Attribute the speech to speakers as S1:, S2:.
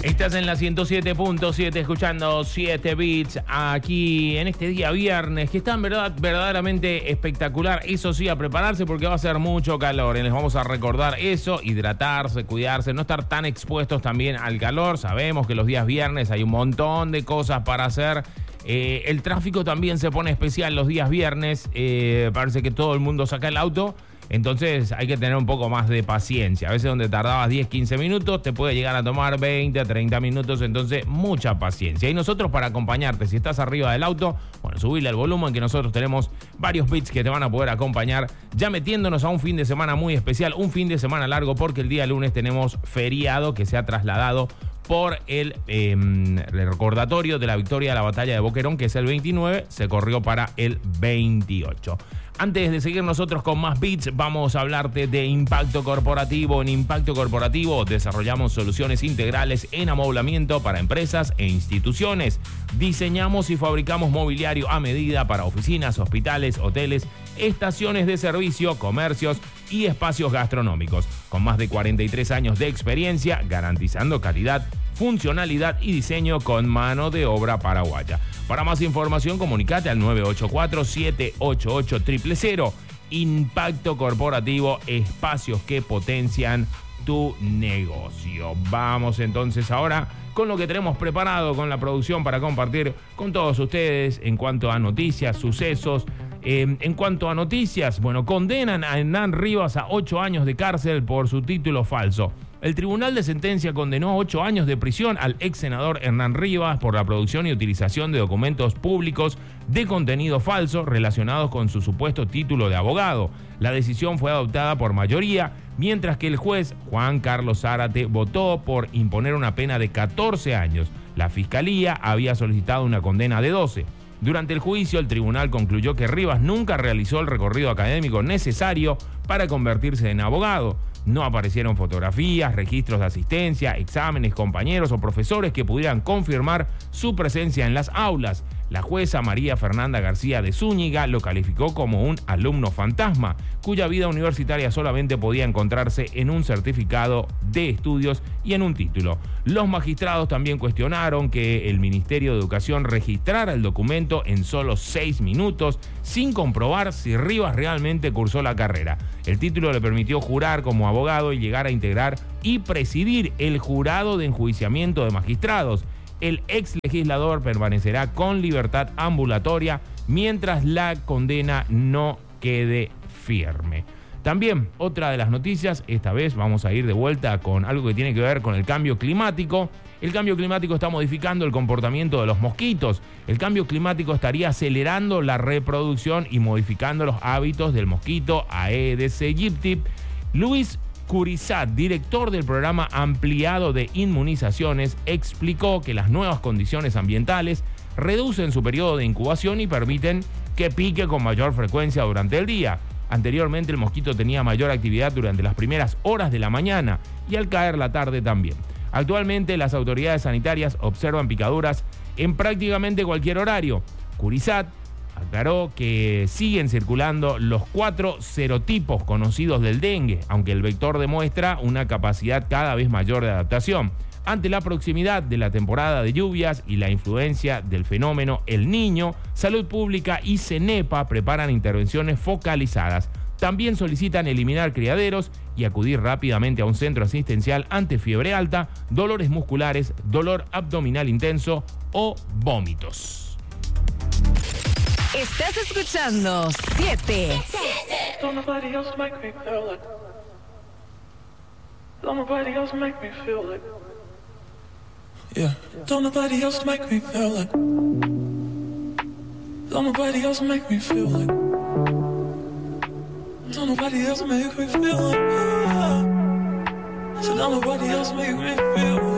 S1: Estás en la 107.7 escuchando 7 Beats aquí en este día viernes que está en verdad verdaderamente espectacular. Eso sí, a prepararse porque va a ser mucho calor. Les vamos a recordar eso, hidratarse, cuidarse, no estar tan expuestos también al calor. Sabemos que los días viernes hay un montón de cosas para hacer. El tráfico también se pone especial los días viernes. Parece que todo el mundo saca el auto. Entonces hay que tener un poco más de paciencia. A veces donde tardabas 10, 15 minutos te puede llegar a tomar 20, 30 minutos. Entonces mucha paciencia. Y nosotros para acompañarte, si estás arriba del auto, bueno, subirle el volumen que nosotros tenemos varios beats que te van a poder acompañar. Ya metiéndonos a un fin de semana muy especial, un fin de semana largo porque el día lunes tenemos feriado que se ha trasladado por el recordatorio de la victoria de la batalla de Boquerón, que es el 29, se corrió para el 28. Antes de seguir nosotros con más beats, vamos a hablarte de Impacto Corporativo. En Impacto Corporativo desarrollamos soluciones integrales en amoblamiento para empresas e instituciones. Diseñamos y fabricamos mobiliario a medida para oficinas, hospitales, hoteles, estaciones de servicio, comercios y espacios gastronómicos. Con más de 43 años de experiencia, garantizando calidad, funcionalidad y diseño con mano de obra paraguaya. Para más información, comunicate al 984-788-000. Impacto Corporativo, espacios que potencian tu negocio. Vamos entonces ahora con lo que tenemos preparado con la producción para compartir con todos ustedes en cuanto a noticias, sucesos. En cuanto a noticias, bueno, condenan a Hernán Rivas a 8 años de cárcel por su título falso. El Tribunal de Sentencia condenó a 8 años de prisión al ex senador Hernán Rivas por la producción y utilización de documentos públicos de contenido falso relacionados con su supuesto título de abogado. La decisión fue adoptada por mayoría, mientras que el juez Juan Carlos Zárate votó por imponer una pena de 14 años. La Fiscalía había solicitado una condena de 12. Durante el juicio, el tribunal concluyó que Rivas nunca realizó el recorrido académico necesario para convertirse en abogado. No aparecieron fotografías, registros de asistencia, exámenes, compañeros o profesores que pudieran confirmar su presencia en las aulas. La jueza María Fernanda García de Zúñiga lo calificó como un alumno fantasma, cuya vida universitaria solamente podía encontrarse en un certificado de estudios y en un título. Los magistrados también cuestionaron que el Ministerio de Educación registrara el documento en solo 6 minutos, sin comprobar si Rivas realmente cursó la carrera. El título le permitió jurar como abogado y llegar a integrar y presidir el jurado de enjuiciamiento de magistrados. El ex legislador permanecerá con libertad ambulatoria mientras la condena no quede firme. También otra de las noticias, esta vez vamos a ir de vuelta con algo que tiene que ver con el cambio climático. El cambio climático está modificando el comportamiento de los mosquitos. El cambio climático estaría acelerando la reproducción y modificando los hábitos del mosquito Aedes aegypti. Luis Curizat, director del programa ampliado de inmunizaciones, explicó que las nuevas condiciones ambientales reducen su periodo de incubación y permiten que pique con mayor frecuencia durante el día. Anteriormente el mosquito tenía mayor actividad durante las primeras horas de la mañana y al caer la tarde también. Actualmente las autoridades sanitarias observan picaduras en prácticamente cualquier horario. Curizat aclaró que siguen circulando los 4 serotipos conocidos del dengue, aunque el vector demuestra una capacidad cada vez mayor de adaptación. Ante la proximidad de la temporada de lluvias y la influencia del fenómeno El Niño, Salud Pública y CENEPA preparan intervenciones focalizadas. También solicitan eliminar criaderos y acudir rápidamente a un centro asistencial ante fiebre alta, dolores musculares, dolor abdominal intenso o vómitos.
S2: Estás escuchando 7.
S3: Don't nobody else make me feel like. Don't nobody else make me feel like. Yeah. Don't nobody else make me feel like. Don't nobody else make me feel like. Don't nobody else make me feel like. So don't nobody else make me feel like.